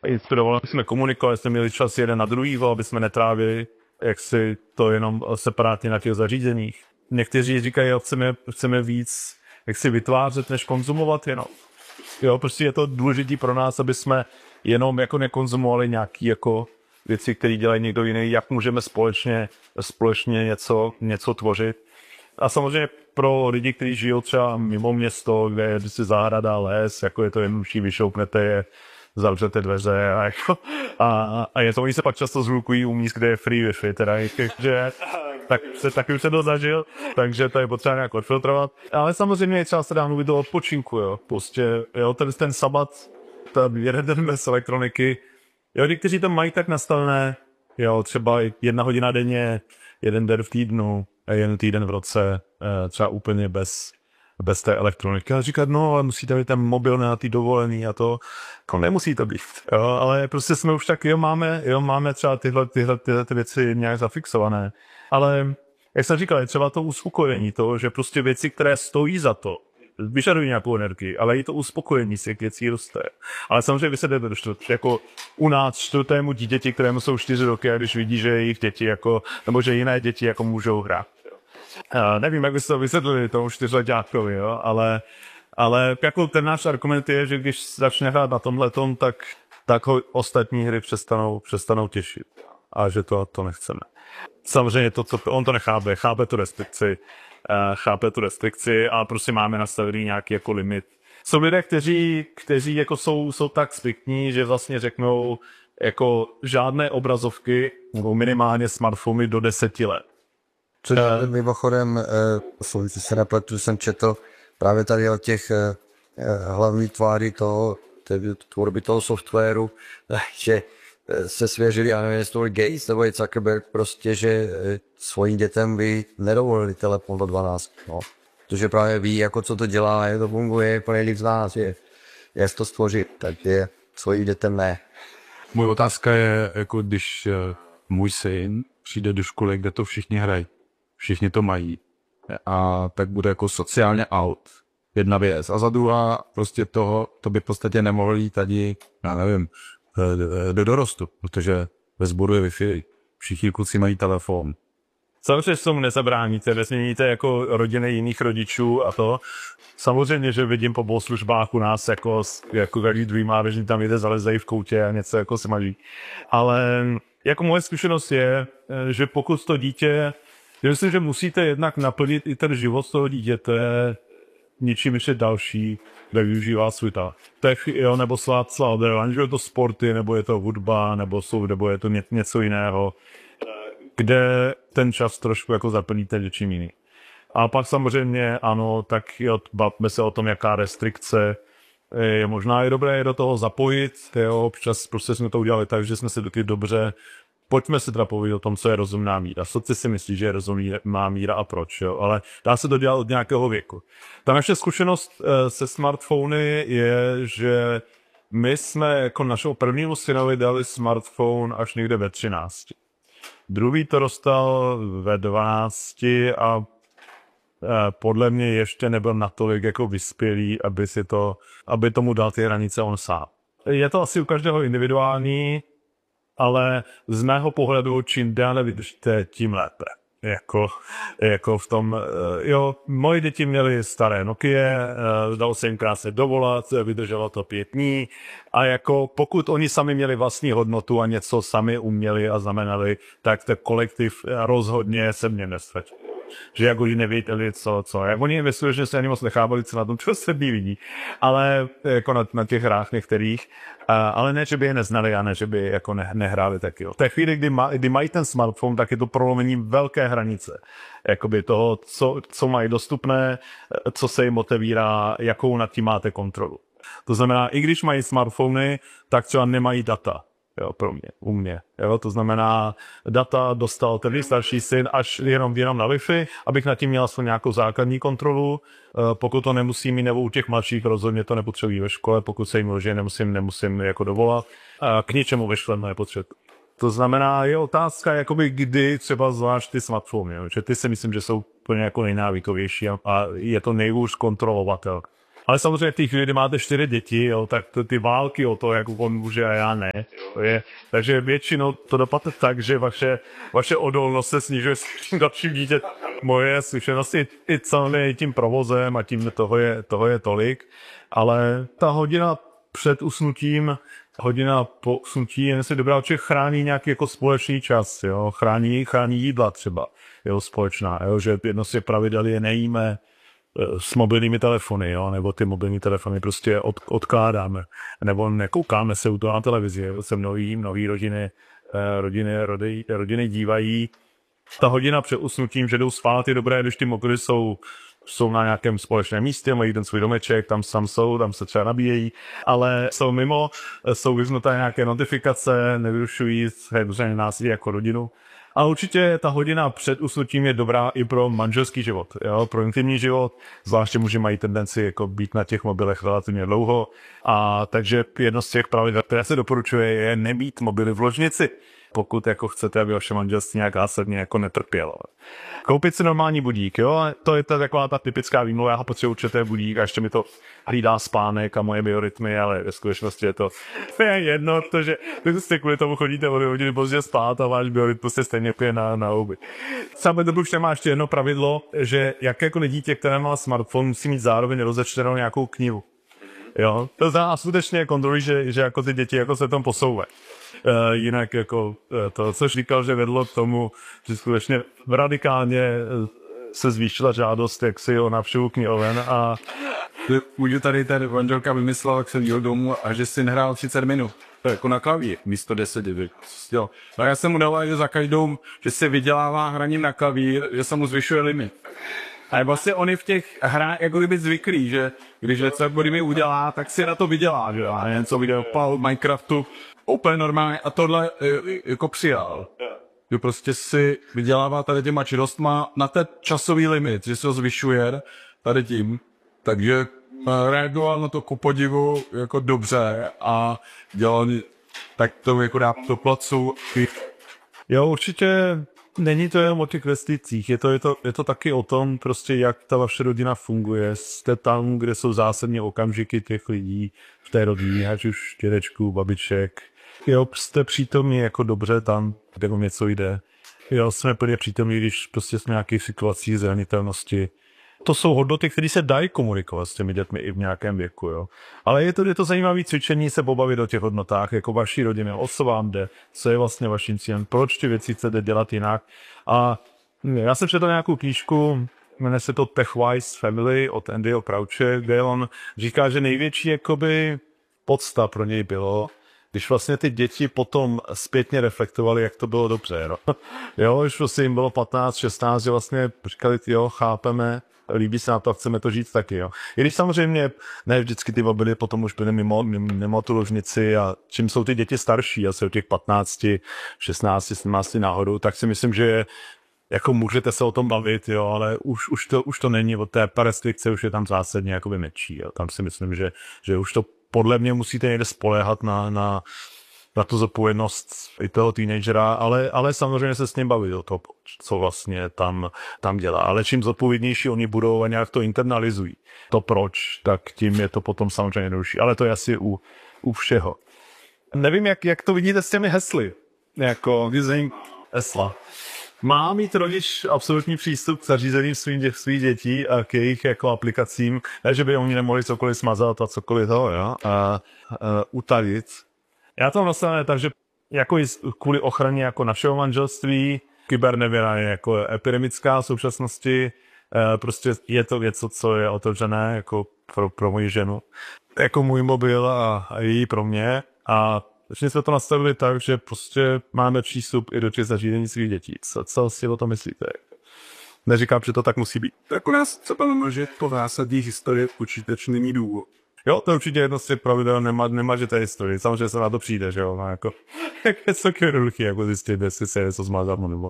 inspirovali jsme komunikovali, jsme měli čas jeden na druhýho, aby jsme netrávili jaksi to jenom separátně na těch zařízeních. Někteří říkají, jo, chceme víc jak si vytvářet, než konzumovat jenom. Jo, prostě je to důležité pro nás, aby jsme jenom jako nekonzumovali nějaký jako věci, které dělají někdo jiný, jak můžeme společně něco tvořit. A samozřejmě pro lidi, kteří žijou třeba mimo město, kde je zahrada, les, jako je to jednodušší, vyšoupnete je, zavřete dveře a je to, oni se pak často zhlukují u míst, kde je free wifi, teda, takže taky už se to zažil, takže to je potřeba nějak odfiltrovat. Ale samozřejmě je třeba se dá mluvit o odpočinku, jo, prostě, jo, ten sabat, jeden den bez elektroniky, jo, někteří to mají tak nastavené, jo, třeba 1 hodina denně, 1 den v týdnu, 1 týden v roce, třeba úplně bez té elektroniky. A říkat, no, ale musíte mít ten mobil na ty dovolený a to, jako nemusí to být, jo, ale prostě jsme už tak, máme třeba tyhle věci nějak zafixované. Ale, jak jsem říkal, je třeba to uspokojení toho, že prostě věci, které stojí za to, vyžadují nějakou energii, ale i to uspokojení z těch věcí roste. Ale samozřejmě vy se jdete jako u nás 4. dítěti, kterému jsou 4 roky, a když vidí, že jejich děti jako, nebo že jiné děti jako můžou hrát. Nevím, jak byste to vysvětlili tomu 4letákovi, jo, ale jako ten náš argument je, že když začne hrát na tomhletom, tak ho ostatní hry přestanou těšit. A že to nechceme. Samozřejmě on to nechápe, chápe tu restrikci a prostě máme nastavený nějaký jako limit. Jsou lidé, kteří jako jsou tak striktní, že vlastně řeknou jako žádné obrazovky nebo minimálně smartfony do 10 let. Což mimochodem, se nepletu, jsem četl právě tady o těch hlavní tváří tvorby toho softwaru, že se svěřili, já nevím, jestli to byl Gates nebo Zuckerberg, prostě, že svým dětem by nedovolili telefon do 12. No. Protože právě ví, jako co to dělá, jak to funguje, pro něj z nás je, jak to stvořit, takže svým dětem ne. Moje otázka je, jako když můj syn přijde do školy, kde to všichni hrají, všichni to mají, a tak bude jako sociálně out. Jedna věc. A za druhá, prostě to by v podstatě nemohlo jít tady, já nevím, do dorostu, protože ve sboru je Wi-Fi, všichni kluci mají telefon. Samozřejmě se tomu nezabráníte, nezměníte jako rodiny jiných rodičů a to. Samozřejmě, že vidím po bohoslužbách u nás jako každý druhý mládežník tam jde, zalezají v koutě a něco jako smaží. Ale jako moje zkušenost je, že pokud to dítě, já myslím, že musíte jednak naplnit i ten život toho dítěte něčím ještě další, kde využívá světa. Jo, nebo ať je to sporty, nebo je to hudba, nebo je to něco jiného, kde ten čas trošku jako zaplníte něčím jiným. A pak samozřejmě ano, tak bavme se o tom, jaká restrikce je možná i dobré je do toho zapojit. Jo, občas prostě jsme to udělali tak, že jsme si taky dobře. Pojďme se teda povědět o tom, co je rozumná míra. Co si myslí, že je rozumná míra a proč, jo? Ale dá se to dělat od nějakého věku. Ta naše zkušenost se smartfony je, že my jsme jako našemu prvnímu synovi dali smartphone až někde ve 13. Druhý to dostal ve 12 a podle mě ještě nebyl natolik jako vyspělý, aby tomu dal ty hranice on sám. Je to asi u každého individuální, ale z mého pohledu, čím déle vydržíte, tím lépe. Jako v tom, jo, moje děti měly staré Nokia, dalo se jim krásně dovolat, vydrželo to 5 dní a jako pokud oni sami měli vlastní hodnotu a něco sami uměli a znamenali, tak ten kolektiv rozhodně se mě nestratil. Že jako oni nevěděli, co. Jak oni ve že se ani moc nechávali, co na tom čtvrdní lidí, ale jako na těch hrách některých, ale ne, že by je neznali a ne, že by jako nehráli taky. V té chvíli, kdy mají ten smartphone, tak je to prolomení velké hranice. Jakoby toho, co mají dostupné, co se jim otevírá, jakou nad tím máte kontrolu. To znamená, i když mají smartfony, tak třeba nemají data. Jo, u mě. Jo, to znamená, data dostal ten starší syn až jenom na Wi-Fi, abych nad tím měl aspoň nějakou základní kontrolu. Pokud to nemusím mít, nebo u těch mladších rozhodně to nepotřebují ve škole, pokud se jim loží, nemusím jako dovolat. K ničemu ve škole nepotřebuji. To znamená, je otázka, jakoby kdy třeba zvlášť ty smartfony, že ty si myslím, že jsou úplně jako nejnávykovější a je to nejhůř kontrolovatel. Ale samozřejmě v té chvíli, kdy máte 4 děti, jo, tak ty války o to, jak on může a já ne. Takže většinou to dopadne tak, že vaše odolnost se snižuje s tím dalším dítě. Moje zkušenosti i celým tím provozem a tím toho je tolik, ale ta hodina před usnutím, hodina po usnutí je si dobrá, že chrání nějaký jako společný čas, jo, chrání jídla třeba, jo, společná, jo, že jedno z těch pravidel je nejíme s mobilními telefony, jo, nebo ty mobilní telefony prostě odkládáme, nebo nekoukáme se u toho na televizi, jo, se mnohý rodiny dívají. Ta hodina před usnutím, že jdou spát, je dobré, když ty mokry jsou na nějakém společném místě, mají ten svůj domeček, tam se třeba nabíjejí, ale jsou mimo, jsou vyznuté nějaké notifikace, nevyrušují nás jako rodinu. A určitě ta hodina před usnutím je dobrá i pro manželský život, jo, pro intimní život, zvláště muži mají tendenci jako být na těch mobilech relativně dlouho, a takže jedno z těch pravidel, které se doporučuje, je nemít mobily v ložnici, pokud jako chcete, aby vaše manželství nějak zásadně jako netrpělo. Koupit si normální budík, jo, to je taková ta typická výmluva, já potřebuji určitě budík a ještě mi to hlídá spánek a moje biorytmy, ale ve skutečnosti je to jedno, protože vy kvůli tomu chodíte o 2 hodiny pozdě spát a váš biorytmus se stejně pije na houby. Samozřejmě to už nemá ještě jedno pravidlo, že jakékoliv dítě, které má smartphone, musí mít zároveň rozečtenou nějakou knihu. Jo, to znamená skutečně kontrolují, že jako ty děti jako se tam posouvají. Jinak jako to, co říkal, že vedlo k tomu, že skutečně radikálně se zvýšila žádost jaksi o návštěvu knihoven a Můžu tady manželka vymyslela, jak jsem jel domů a že si nehrál 30 minut. To je jako na klavír, místo 10 minut. A já jsem mu dal, že za každou, že se vydělává hraním na klavír, že se mu zvyšuje limit. A vlastně on je v těch hrách jako kdyby zvyklý, že když něco mi udělá, tak si na to vydělá, že a něco video pal Minecraftu, úplně normálně a tohle jako přijal. Že prostě si vydělává tady těma činnostma na ten časový limit, že se ho zvyšuje tady tím. Takže reagoval na to ku podivu jako dobře a dělal tak to jako dá to placu. Jo, určitě není to jenom o těch vesticích, je to taky o tom, prostě jak ta vaše rodina funguje. Jste tam, kde jsou zásadně okamžiky těch lidí v té rodině, ať už dědečků, babiček. Jo, jste přítomní jako dobře tam, kde o něco jde. Jo, jsme plně přítomní, když prostě jsme v nějakých situacích zranitelnosti. To jsou hodnoty, které se dají komunikovat s těmi dětmi i v nějakém věku, jo. Ale je to zajímavé cvičení se pobavit o těch hodnotách, jako vaší rodině, o co vám jde, co je vlastně vaším cílem, proč ty věci chcete dělat jinak. A já jsem četl nějakou knížku, jmenuje se to Tech-Wise Family od Andyho Crouche, kde on říká, že největší jakoby podsta pro něj bylo, když vlastně ty děti potom zpětně reflektovali, jak to bylo dobře. No. Jo, už vlastně jim bylo 15, 16, že vlastně říkali, jo, chápeme, líbí se na to a chceme to žít taky, jo. I když samozřejmě ne vždycky ty mobily potom už byly mimo tu ložnici a čím jsou ty děti starší, asi od těch 15, 16, 17 nahoru, tak si myslím, že jako můžete se o tom bavit, jo, ale už to není, od té restrikce už je tam zásadně jakoby menší, jo. Tam si myslím, že už to podle mě musíte někde spoléhat na tu zodpovědnost i toho teenagera, ale samozřejmě se s ním bavit o to, co vlastně tam dělá. Ale čím zodpovědnější oni budou a nějak to internalizují, to proč, tak tím je to potom samozřejmě jednodušší. Ale to je asi u všeho. Nevím, jak to vidíte s těmi hesly, jako using hesla. Má mít rodič absolutní přístup k zařízením svých dětí a k jejich jako aplikacím, ne, že by oni nemohli cokoliv smazat a cokoliv toho, jo, a utajit. Já to nastavené tak, že jako kvůli ochraně jako našeho manželství, kybernevěra je jako epidemická v současnosti, prostě je to něco, co je otevřené jako pro moji ženu, jako můj mobil a její pro mě a začali jsme to nastavili tak, že prostě máme přístup i do těch zařízení svých dětí. Co si o tom myslíte? Neříkám, že to tak musí být. Tak u nás třeba že po zásadní historie počítač není důvod. Jo, to je určitě jedno z těch pravidel, nemažete historii. Samozřejmě se na to přijde, že jo, no, jako, je to taky jednoduchý, jako zjistit, jestli se něco zmázat, nebo.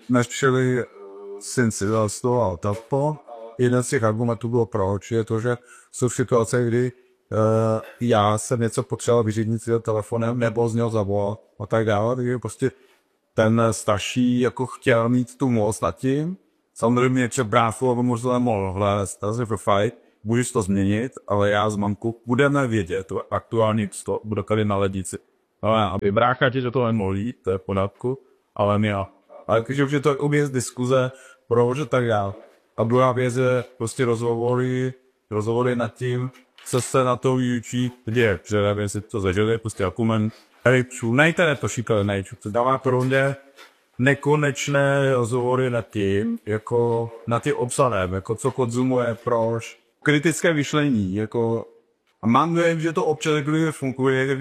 Našli syn si dal z toho auto. Jeden z těch argumentů bylo proč, je to, že jsou situace, kdy já jsem něco potřeboval vyřídit si telefonem, nebo z něho zavolat a tak dále, takže prostě ten starší jako chtěl mít tu moc nad tím. Samozřejmě něco bráchu, aby možná mohl hledat, takže pro fight. můžeš to změnit, ale já s mamkou budeme vědět, to aktuální to bude tady na lednici. Ale aby brácha ti do toho nemohl jít, to je v pořádku, ale my já. Ale když už je to oběz diskuze, proč tak dál. A druhá věc je prostě rozhovory nad tím, co se na to učí děje. Že nevím, jestli to zažili, prostě argument. Na internetu šíkali nejču. To dává pro mě nekonečné rozhovory nad tím, jako nad tím obsahem, jako co konzumuje, proč. Kritické myšlení, jako a mám dojem, že to občas funguje,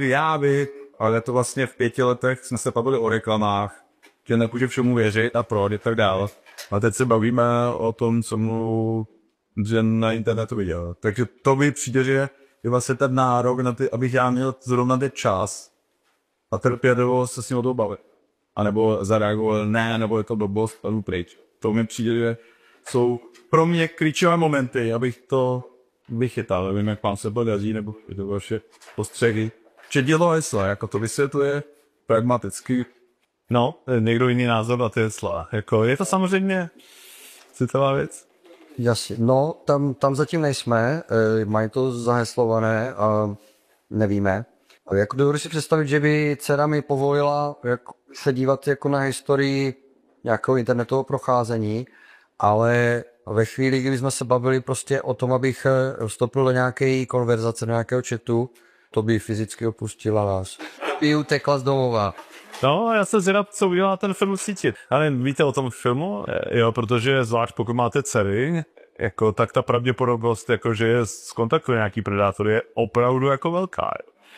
ale to vlastně v 5 letech jsme se bavili o reklamách, že nemůže všemu věřit a proč a tak dále. A teď se bavíme o tom, co mu že na internetu viděl. Takže to mi přijde, že je vlastně ten nárok na ty, abych já měl zrovna ten čas a trpělivost se s ním o to bavit. A nebo zareagoval ne, nebo je to blbost, a jdu pryč. To mi přijde, že jsou pro mě klíčové momenty, abych to vychytal. Nevím, jak vám se podaří, nebo je to vaše postřehy. Če dělo hesla, jako to vysvětluje pragmaticky. No, někdo jiný názor na Tesla. Jako, je to samozřejmě citlivá věc. Jasně, no, tam zatím nejsme, mají to zaheslované a nevíme. Jako dovedu si představit, že by dcera mi povolila se dívat jako na historii nějakého internetového procházení, ale ve chvíli, kdy jsme se bavili prostě o tom, abych vstoupil do nějaké konverzace, do nějakého chatu, to by fyzicky opustila nás. By utekla z domova. No, já jsem zvědav, co udělá ten film cítit. Ale víte o tom filmu? Jo, protože zvlášť pokud máte dcery, jako, tak ta pravděpodobnost, jako, že je skontaktuje nějaký predátor, je opravdu jako velká.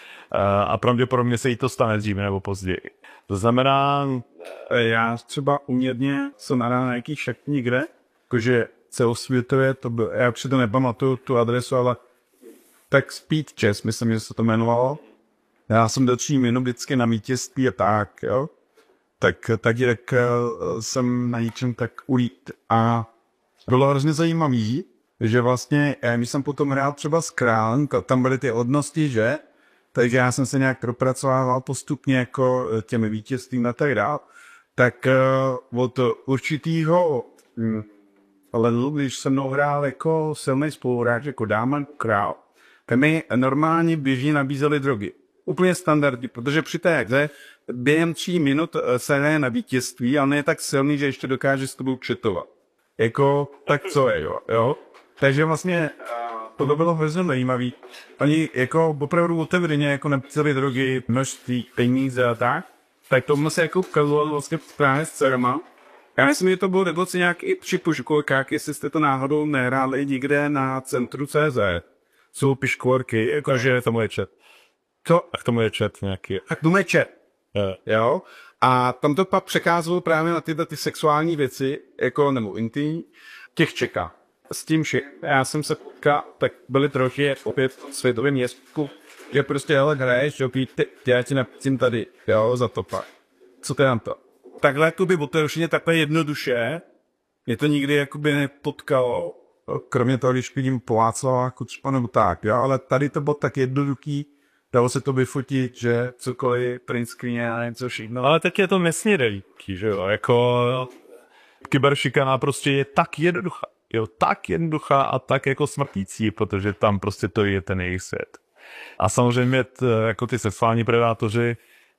A pravděpodobně se jí to stane dříve nebo později. To znamená, já třeba uměrně jsem nahrál na nějaký šak někde, jakože celosvětově to bylo, já přitom nepamatuju tu adresu, ale tak Speed Chess, myslím, že se to jmenovalo. Já jsem do 3 minut vždycky na vítězství a tak, jo. Tak jsem na něčem tak ulít a bylo hrozně zajímavý, že vlastně, když jsem potom hrál třeba s králem, tam byly ty hodnosti, že? Takže já jsem se nějak propracovával postupně jako těmi vítězstvím a tak dál. Tak od určitýho levelu, když jsem mnou hrál jako silný spoluhráč, jako Dáman Král, tak mi normálně běžně nabízeli drogy. Úplně standardní, protože při té hře během 3 minut se hraje na vítězství, ale je tak silný, že ještě dokáže s tebou četovat. Jako, tak co je, jo? Takže vlastně to bylo hrozně zajímavý. Oni jako opravdu otevřeně jako nabízeli drogy, množství peníze a tak tomu se jako ukazovalo vlastně právě s dcerama. Já myslím, že to bylo dokonce nějaký při školkách, jestli jste to náhodou nehráli někde na centru CZ. Jsou piškvorky, jakože tomu je chat. Co? A k tomu je chat nějaký. A k tomu je chat. Jo? A tam to pak překázalo právě na tyhle ty sexuální věci, jako nebo intimní, těch čeká. S tím, že já jsem se tak byli trochu opět v světovém městku, že prostě hele hraješ, jo, já ti napícím tady, jo, za to pak. Co to je to? Takhle jakoby otevřeně takhle jednoduše, mě to nikdy jakoby nepotkalo, kromě toho, když vidím po Václaváku třeba nebo tak, jo, ale tady to bylo tak jednoduchý, dalo se to vyfotit, že cokoliv, print screen a něco všechno. Ale teď je to nesmírelíký, že jo, jako kyberšikana prostě je tak jednoduchá. Jo, tak jednoduchá a tak jako smrtící, protože tam prostě to je ten jejich svět. A samozřejmě jako ty sexuální predátoři,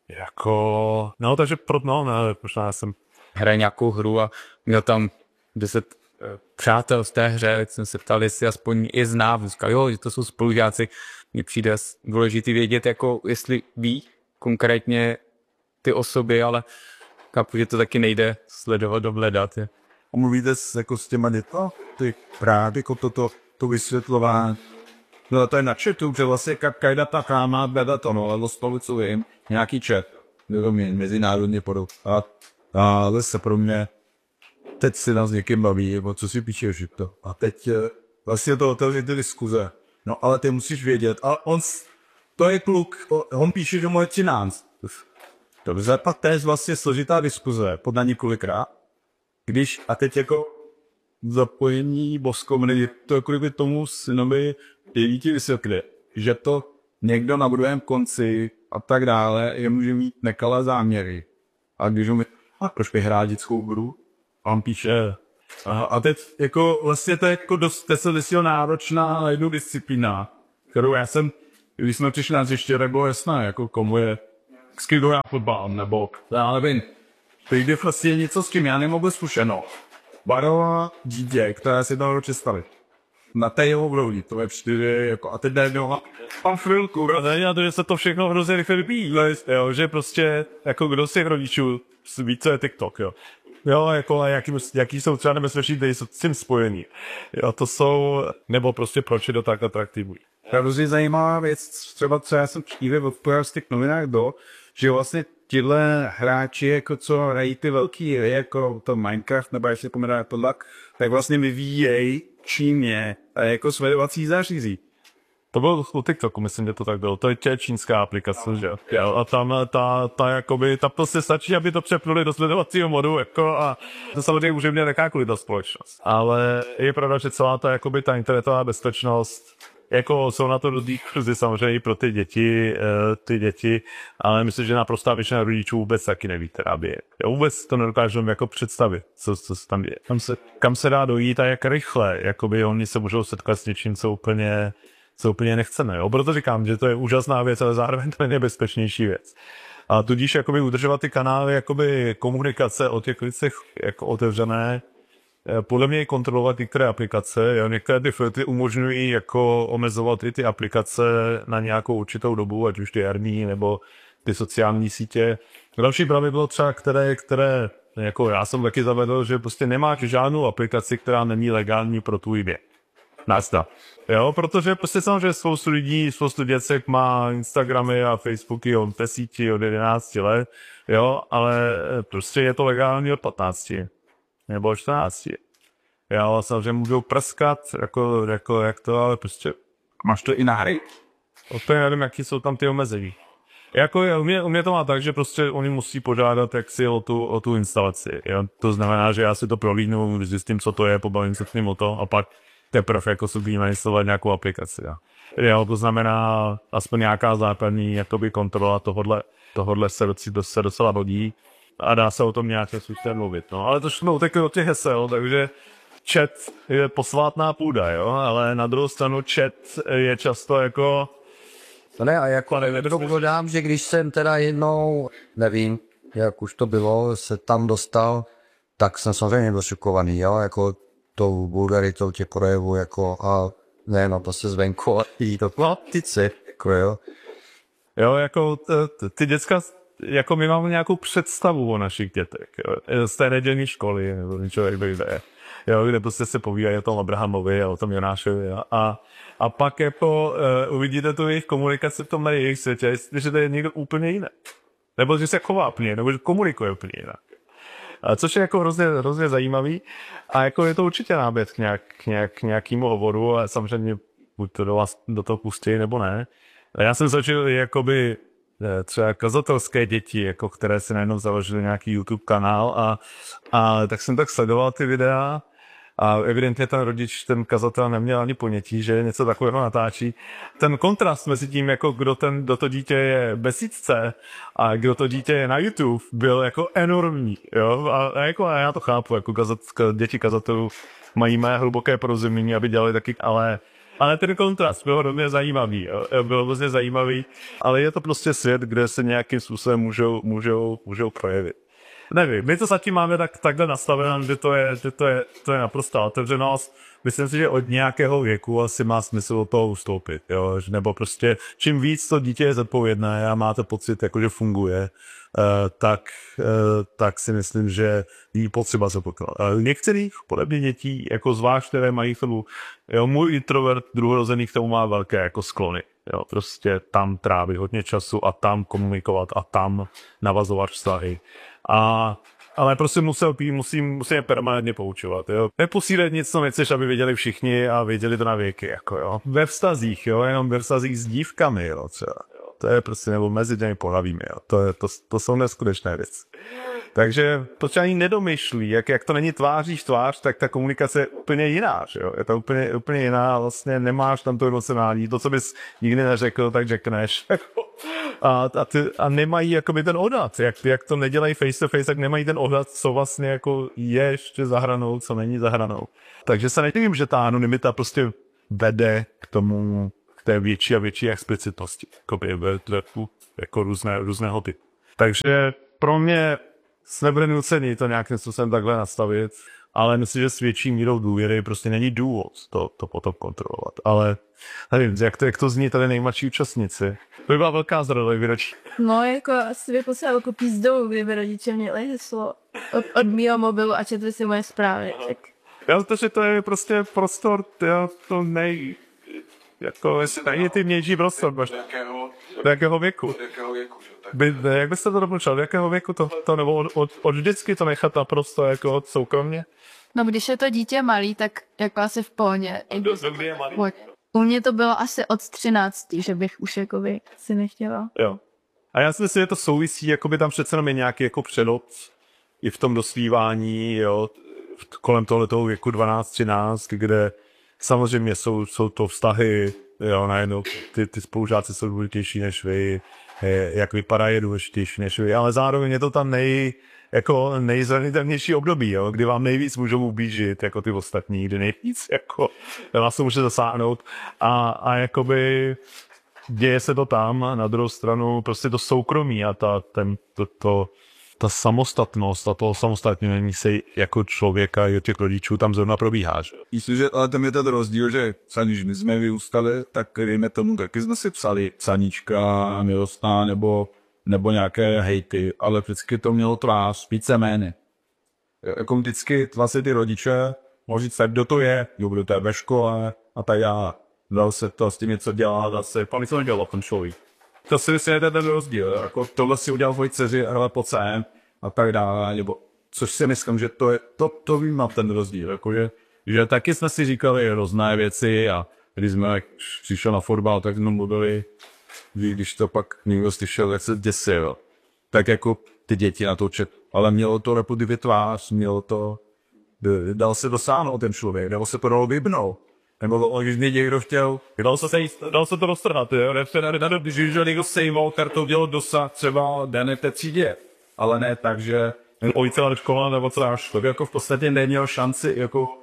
jako, no takže možná jsem hraje nějakou hru a měl tam 10 přátel z té hře, tak jsem se ptal, jestli aspoň je znám, říkal, jo, že to jsou spolužáci, mně přijde důležitý vědět, jako jestli ví konkrétně ty osoby, ale chápu, že to taky nejde sledovat, dohledat. A mluvíte jako s těma dětma? Ty právě jako to vysvětlování. No to je na chatu, že vlastně každá ta káma beda to, no, ale spolu vím, nějaký chat, mezinárodně podob. A zase pro mě, teď si nás někým baví, nebo co si píšeš, to. A teď vlastně to otevře ty diskuze. No ale ty musíš vědět, a to je kluk, on píše, že mu je 13. Dobře, pak to je vlastně složitá diskuze, podle několikrát. A teď jako zapojení boskomny, to jako kdyby tomu synovi 9 vysvětlit, že to někdo na druhém konci a tak dále, je může mít nekalé záměry. A když mu proč vyhrát dětskou hru? A on píše, A teď jako vlastně to je jako dost náročná na jednu disciplína, kterou já jsem, když jsme přišli na hřiště, nebylo jasné, jako komu je skvělý fotbal, nebo já nevím. Teď jde vlastně něco, s čím já nemohl zkušeno. Barova dítě, která si to představit. Na té jeho broudí, to je 4, jako, a teď najednou mám chvilku. A to, že se to všechno hrozně rychle vypíjí, jo, že prostě, jako kdo z těch rodičů ví, co je TikTok, jo. Jo, jako a jaký jsou třeba nebezpečí, které jsou s tím spojený. Jo, to jsou, nebo prostě proč je to tak atraktivní. Hrozně zajímavá věc, třeba co já jsem číval v těch novinách že vlastně tyhle hráči, jako co hrají ty velký hry, jako to Minecraft, nebo ještě pomenuje tohle, tak vlastně vyvíjejí Číně jako sledovací zařízí. To bylo u TikToku, myslím, že to tak bylo. To je čínská aplikace, že jo. A tam ta prostě stačí, aby to přepnuli do sledovacího modu, jako a to samozřejmě může mít jakákoliv ta společnost. Ale je pravda, že celá ta internetová bezpečnost, jako jsou na to různý kurzy samozřejmě pro ty děti, ale myslím, že naprostá většina rodičů vůbec taky neví, která by je. Já vůbec to nedokážu jako představit, co se tam je. Kam se dá dojít a jak rychle, jakoby oni se můžou setkat s něčím, co úplně nechceme. Jo? Proto říkám, že to je úžasná věc, ale zároveň to je nejbezpečnější věc. A tudíž jakoby udržovat ty kanály jakoby komunikace o těch věcech jako otevřené, podle mě kontrolovat některé aplikace, jo? Některé ty filtry umožňují jako omezovat i ty aplikace na nějakou určitou dobu, ať už ty herní nebo ty sociální sítě. Další pravidlo třeba, které jako já jsem taky zavedl, že prostě nemáš žádnou aplikaci, která není legální pro tvůj věk. Nasta. Jo, protože prostě samozřejmě spoustu děcek má Instagramy a Facebooky od 10, od 11 let, jo, ale prostě je to legální od 15 nebo 14. Jo, samozřejmě můžou prskat, jako jak to, ale prostě Máš to i na hry? úplně nevím, jaký jsou tam ty omezení. Jako u mě to má tak, že prostě oni musí požádat jaksi o tu instalaci. Jo? To znamená, že já si to prolínu, zjistím, co to je, pobavím se s ním o to a pak teprve jako si nainstalovat nějakou aplikaci. Jo, to znamená aspoň nějaká základní jakoby kontrola tohodle se docela hodí a dá se o tom nějakým způsobem mluvit. No. Ale to jsme utekli od těch hesel, takže chat je posvátná půda, jo, ale na druhou stranu chat je často jako... To ne, a jako dodám, že když jsem teda jednou, nevím, jak už to bylo, se tam dostal, tak jsem samozřejmě byl šokovaný, jo, jako tou vulgaritou těch projevů, jako a ne, no to se zvenku a jí to platice, jako jo. Jo, jako ty děcka, jako my máme nějakou představu o našich dětech, jo, z té nedělní školy, nebo něčeho, jak jde, jo, kde prostě se povídají o tom Abrahamovi a o tom Jonášovi a pak jako uvidíte tu jejich komunikaci v tom jejich světě, že to je někdo úplně jiný. Nebo že se chová úplně, nebo že komunikuje úplně jinak. Což je jako hrozně zajímavý a jako je to určitě náběh k nějakému hovoru a samozřejmě buď to do toho pustí nebo ne. A já jsem začal jakoby třeba kazatelské děti, jako které si najednou založili nějaký YouTube kanál a tak jsem tak sledoval ty videa a evidentně ten rodič, ten kazatel neměl ani ponětí, že něco takového natáčí. Ten kontrast mezi tím, jako kdo to dítě je besídce a kdo to dítě je na YouTube, byl jako enormní. Jo? A já to chápu, jako děti kazatelů mají mé hluboké porozumění, aby dělali taky, ale ten kontrast byl hodně zajímavý, jo? Byl hodně zajímavý, ale je to prostě svět, kde se nějakým způsobem můžou projevit. Nevím, my to zatím máme takhle nastavené, že to je naprostá otevřenost. Myslím si, že od nějakého věku asi má smysl od toho ustoupit, jo? Nebo prostě čím víc to dítě je zodpovědné a máte pocit, jako, že funguje, tak si myslím, že jí potřeba se pokládat. Některých podobně dětí, jako zvlášť, které mají tomu, jo, můj introvert druhorozený k tomu má velké jako sklony. Jo, prostě tam trávit hodně času a tam komunikovat a tam navazovat vztahy. Ale prostě musím je permanentně poučovat, jo. Neposílat nic, co nechceš, aby věděli všichni a věděli to na věky, jako jo. Ve vztazích, jo, jenom ve vztazích s dívkami, jo, třeba. Jo. To je prostě, nebo mezi těmi pohlavími, jo. To jsou neskutečné věci. Takže protože ani nedomyšlí, jak to není tváří v tvář, tak ta komunikace je úplně jiná, že jo. Je to úplně jiná, vlastně nemáš tam to emocionální, to, co bys nikdy neřekl, tak řekneš. a nemají jakoby ten odhad, jak to nedělají face to face, tak nemají ten odhad, co vlastně jako je ještě za hranou, co není za hranou. Takže se nedivím, že ta anonymita prostě vede k tomu, k té větší a větší explicitnosti, jako různého typu. Takže pro mě nebude nucený to nějakým způsobem takhle nastavit, ale myslím, že s větší mírou důvěry prostě není důvod to potom kontrolovat. Ale nevím, jak to zní tady nejmladší účastnici. To by byla velká zrada výročí. No, jako asi by poslal jako pízdou, kdyby rodiče měli heslo od mýho mobilu a četli si moje zprávy. Tak. Já to, že to je prostě prostor, to jako jestli nejintimnější prostor, do jakého věku. Jak byste to dopočal, do jakého věku to nebo od vždycky to nechat naprosto jako soukromně? No, když je to dítě malý, tak jako asi v pohodě. Kdy je malý? U mě to bylo asi od 13, že bych už jakoby si nechtěla. Jo. A já si myslím, že to souvisí, jakoby tam přece jenom je nějaký jako předot i v tom dospívání, jo, kolem tohoto věku 12-13, kde samozřejmě jsou to vztahy, jo, najednou ty spolužáci jsou důležitější než vy, jak vypadá je důležitější než vy, ale zároveň je to tam nejzranitelnější období, jo, kdy vám nejvíc můžou ublížit, jako ty ostatní, kdy nejvíc jako vás to může zasáhnout a jakoby děje se to tam a na druhou stranu prostě to soukromí a ta samostatnost a to osamostatnění se jako člověka i od těch rodičů tam zrovna probíhá. Že? Myslím, že ale tam je ten rozdíl, že když my jsme vyrůstali, tak dejme tomu, taky jsme si psali psaníčka, milostná nebo nějaké hejty, ale vždycky to mělo tvář, víceméně. Jako vždycky vlastně ty rodiče mohli říct, kdo to je, kdo to je ve škole a tak já. Dal se to s tím něco dělá, zase, pan co nedělal ten člověk. To si myslím, že ten rozdíl, jako tohle si udělal tvoji dceři, hele, pojď sem a tak dále, nebo což si myslím, že to vím ten rozdíl, jakože, že taky jsme si říkali různé věci a když jsme přišel na fotbal, tak jsme mluvili, když to pak někdo slyšel, jak se děsil, tak jako ty děti na to ale mělo to reputivě tvář, dal se dosáhnout ten člověk, nebo se to dalo vybnout. Nebo když mě někdo chtěl, dal se to roztrhat, jo, když někdo sejmoval kartou, dělal dosah třeba dané té třídě, ale ne tak, že celá škola nebo celá škola, jako v podstatě neměl šanci,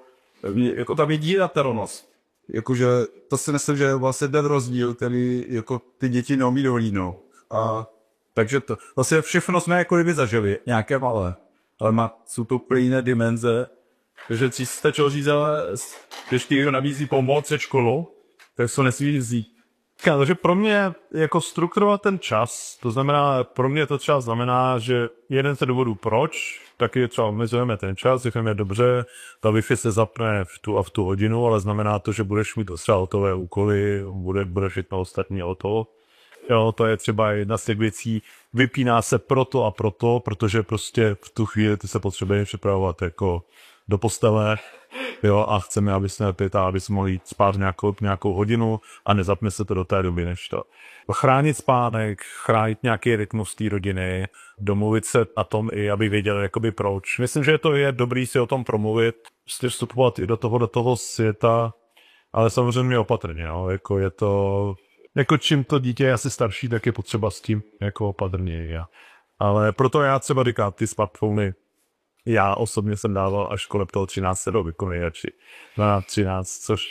jako ta vydíratelnost. Jakože to si myslím, že je vlastně ten rozdíl, který jako ty děti neumí dohlídnout. A takže to vlastně všechno jsme jako kdyby zažili, nějaké malé, ale jsou to úplně jiné dimenze. Takže si stačilo říct, ale když ti někdo nabízí pomoc se školou, tak se nesmí vzít. Takže pro mě jako strukturovat ten čas, to znamená, pro mě to čas znamená, že jeden z důvodů proč, taky třeba omezujeme ten čas, řekneme dobře, ta Wi-Fi se zapne v tu hodinu, ale znamená to, že budeš mít třeba hotové úkoly, budeš všechno ostatní o to. Jo, to je třeba jedna z těch věcí, vypíná se proto a proto, protože prostě v tu chvíli ty se potřebuješ připravovat jako do postele, jo, a chceme, aby jsme mohli jít spát nějakou hodinu a nezapne se to do té doby, než to. Chránit spánek, chránit nějaký rytmus té rodiny, domluvit se na tom i, aby věděli, jakoby proč. Myslím, že to je dobrý si o tom promluvit, prostě vstupovat i do toho světa, ale samozřejmě opatrně, jo, jako je to, jako čím to dítě je asi starší, tak je potřeba s tím jako opatrněji. Ale proto já třeba říkám, ty smartfony, já osobně jsem dával až kolem toho 13. roku nejradši. 13, což...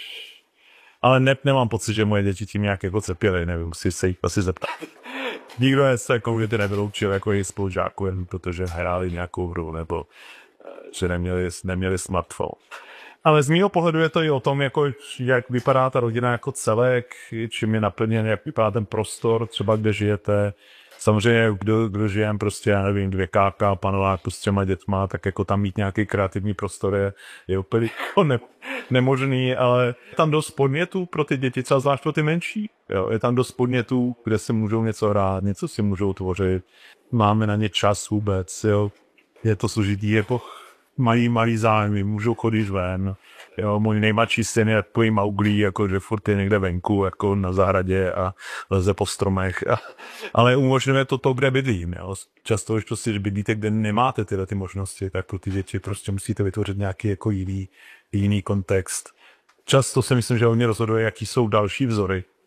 Ale nemám pocit, že moje děti tím nějak jako cepěly, nevím, musím se jich asi zeptat. Nikdo je se komunity nevyloučil jako jejich spolužáků, jen protože hráli nějakou hru, nebo že neměli smartphone. Ale z mýho pohledu je to i o tom, jako, jak vypadá ta rodina jako celek, čím je naplněn, jak vypadá ten prostor, třeba kde žijete. Samozřejmě, kdo žijem prostě, já nevím, 2 káka, paneláku s 3 dětma, tak jako tam mít nějaký kreativní prostor je úplně nemožný, ale je tam dost podnětů pro ty děti, třeba zvlášť pro ty menší. Jo, je tam dost podnětů, kde si můžou něco hrát, něco si můžou tvořit, máme na ně čas vůbec, jo. Je to složitý, jako mají malý zájmy, můžou chodit ven. Jo, můj nejmladší syn je takový Mauglí, jako že furt je někde venku, jako na zahradě a leze po stromech. Ale umožňuje to, kde bydlím. Jo. Často, když prostě bydlíte, kde nemáte tyhle ty možnosti, tak pro ty děti prostě musíte vytvořit nějaký jako jiný kontext. Často si myslím, že hodně rozhoduje, jaký jsou další vzory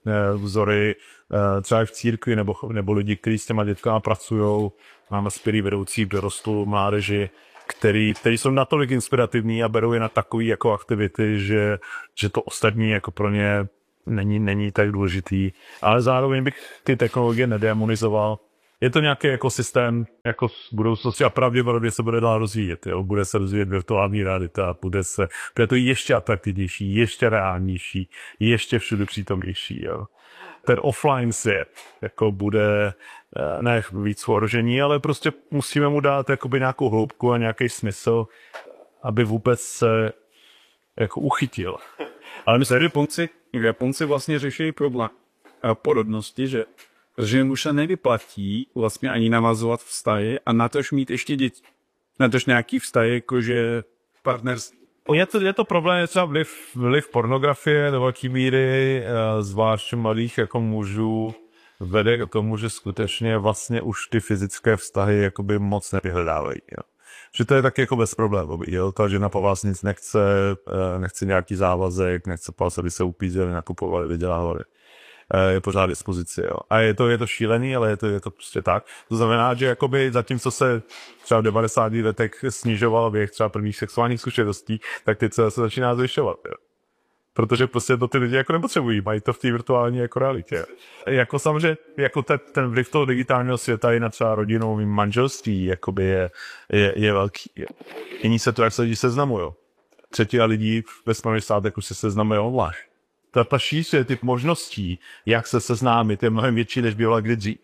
vzory třeba v církvi nebo lidi, kteří s těma dětkama pracují. Máme skvělý vedoucí dorostu mládeži, který jsou natolik inspirativní a berou je na takové jako aktivity, že to ostatní jako pro ně není tak důležitý. Ale zároveň bych ty technologie nedemonizoval. Je to nějaký ekosystém jako v budoucnosti a pravděpodobně se bude dál rozvíjet. Jo? Bude se rozvíjet virtuální realita, bude to ještě atraktivnější, ještě reálnější, ještě všude přítomnější. Jo? Ten offline svět jako bude ne víc ohrožení, ale prostě musíme mu dát jakoby nějakou hloubku a nějaký smysl, aby vůbec se jako uchytil. Ale myslím, že Japonci vlastně řeší problém porodnosti, že už se nevyplatí vlastně ani navazovat vztahy a natož mít ještě děti. Natož nějaký vztahy, jakože partnerství. Je to problém, je třeba vliv pornografie do velké míry, zvlášť mladých jako mužů, vede k tomu, že skutečně vlastně už ty fyzické vztahy jakoby moc nevyhledávají. Jo. Že to je taky jako bezproblémový, jo. Ta žena po vás nic nechce nějaký závazek, nechce po vás, aby se upízeli, nakupovali, vydělávali. Je pořád dispozici, jo. A je to šílený, ale je to prostě tak. To znamená, že jakoby zatímco se třeba v 90. letech snižoval věk třeba prvních sexuálních zkušeností, tak teď se začíná zvyšovat, jo. Protože prostě to ty lidi jako nepotřebují, mají to v té virtuální jako realitě. Jako samozřejmě, jako ten vliv toho digitálního světa i na třeba rodinou manželství, jakoby je velký. Jiní se to, jak se lidi seznamujou. Třetina lidí ve Spojených státech už se seznamuje online. Ta šíře typ možností, jak se seznámit, je mnohem větší, než byla kdy dřív.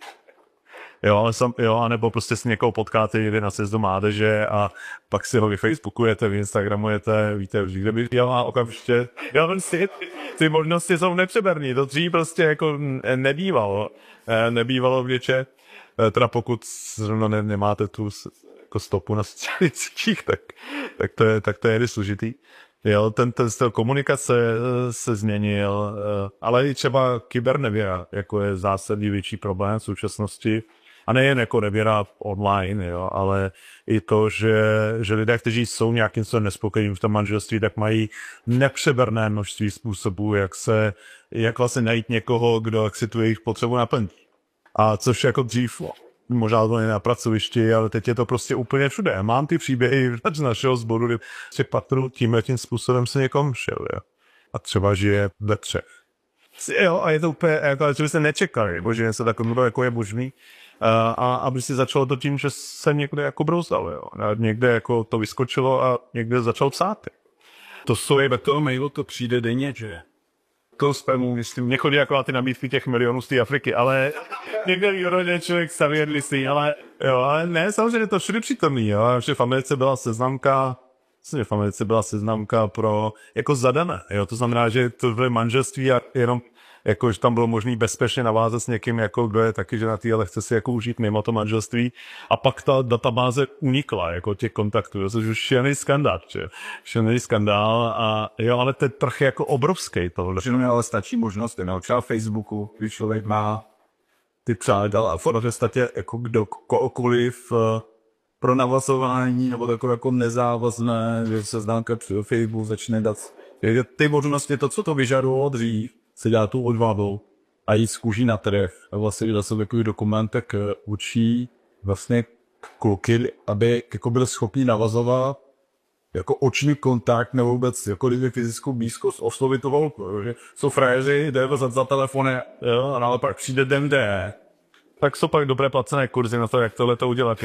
Anebo prostě si někoho potkáte někde na sjezdu mládeže a pak si ho vyfacebookujete, vyinstagramujete, víte už, kde by dělá okamžitě. Ty možnosti jsou nepřeberný, to dřív prostě jako nebývalo. Nebývalo v něče, teda pokud nemáte tu jako stopu na sociálních, tak to je složitý. Jo, ten styl komunikace se změnil, ale i třeba kybernevěra, jako je zásadní větší problém v současnosti. A nejen jako nevěra online, jo, ale i to, že lidé, kteří jsou nějakým způsobem nespokojení v tom manželství, tak mají nepřeberné množství způsobů, jak vlastně najít někoho, kdo si tu jejich potřebu naplní. A což jako dřív, možná to není na pracovišti, ale teď je to prostě úplně všude. Mám ty příběhy z našeho sboru, kdy si patru tím způsobem se někomu šel, jo. A třeba žije ve 3. Jo, a je to úplně, jako, že byste nečekali, bože, něco takového, jako je možný. A aby si začalo to tím, že se někde jako brouzdal, jo. A někde jako to vyskočilo a někde začal psát. To jsou ve toho mailu, to přijde denně, že? To spamu, myslím, mě chodí jako ty nabídky těch milionů z té Afriky, ale některý rodin člověk stavět listy, ale ne, samozřejmě to všude přítomný, jo. Že v Americe byla seznamka pro jako zadané, jo. To znamená, že to bylo manželství a jenom jako, že tam bylo možné bezpečně navázat s někým, jako kdo je taky ženatý, ale chce si jako užít mimo to manželství. A pak ta databáze unikla, jako těch kontaktů, což už šílený skandál a jo, ale ten trh je jako obrovský tohle. Ale stačí možnost, třeba Facebooku, když člověk má ty přátel a v podstatě jako kohokoliv pro navazování nebo takové jako nezávazné, že se známka při Facebooku začne dát. Ty možnosti, to, co to vyžadovalo dřív, se dělá tu odvahou a jít z kůží na trh. A vlastně dá se takový dokument, tak učí vlastně kluky, aby jako byli schopni navazovat jako oční kontakt nebo vůbec jako kdyby fyzickou blízkost oslovit to volku. Že jsou frajeři, jde za telefony, jo, ale pak přijde den D. Tak jsou pak dobré placené kurzy na to, jak tohle to udělat.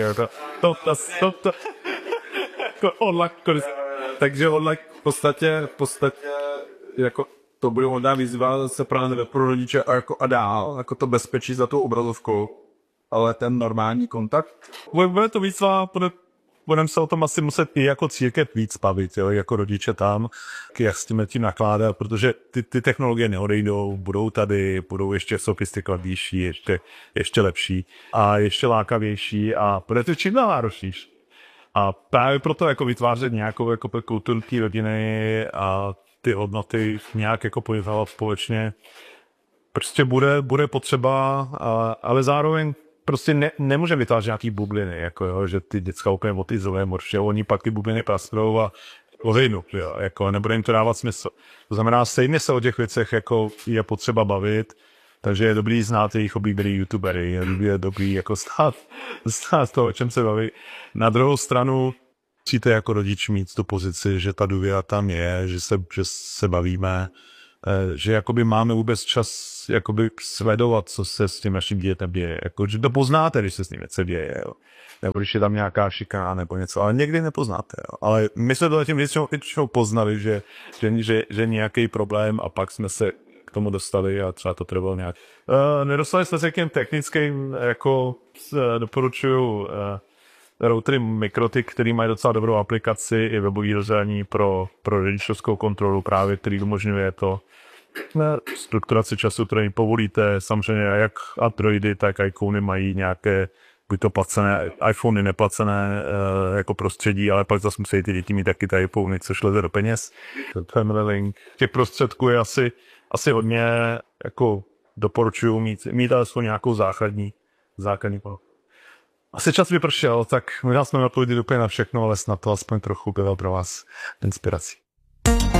Online kurzy. Takže online v podstatě jako to bude možná výzva se právě pro rodiče a dál, jako to bezpečí za tou obrazovkou, ale ten normální kontakt. Bude to výzva, budeme se o tom asi muset i jako církev víc bavit, jo, jako rodiče tam, jak s tím nakládat, protože ty technologie neodejdou, budou tady, budou ještě sofistikovanější, ještě lepší a ještě lákavější a bude to čím dál náročnější. A právě proto jako vytvářet nějakou jako kulturu té rodiny a ty hodnoty nějak jako pojmenovat společně. Prostě bude potřeba, ale zároveň prostě nemůžeme vytvářet nějaký bubliny, jako jo, že ty děcka úplně odizolujeme, protože oni pak ty bubliny prastrou a rovinu, jo, jako nebude jim to dávat smysl. To znamená, stejně se o těch věcech jako je potřeba bavit, takže je dobrý znát jejich oblíbený youtubery, je dobrý jako znát to, o čem se baví. Na druhou stranu musíte jako rodič mít tu pozici, že ta důvěra tam je, že se bavíme, že jakoby máme vůbec čas jakoby sledovat, co se s tím naším dítětem děje. Jako, že to poznáte, když se s ním něco děje, jo. Nebo když je tam nějaká šikána nebo něco, ale někdy nepoznáte. Jo. Ale my jsme to tím většinou poznali, že nějaký problém a pak jsme se k tomu dostali a třeba to trvalo nějak. Nedostali jsme se k těm technickým, jako doporučuju routery Mikrotik, který mají docela dobrou aplikaci i webový rozhraní pro rodičovskou kontrolu právě, který umožňuje to strukturaci času, který povolíte. Samozřejmě jak Androidy, tak iPhony mají nějaké buď to placené, iPhony neplacené jako prostředí, ale pak zase musí ty děti mít taky ty iPhony, což leze do peněz. Family Link. Těch prostředků je asi hodně, jako doporučuju mít alespoň nějakou základní. Asi čas vypršel, tak my jsme odpověděli úplně na všechno, ale snad to aspoň trochu bylo pro vás inspirací.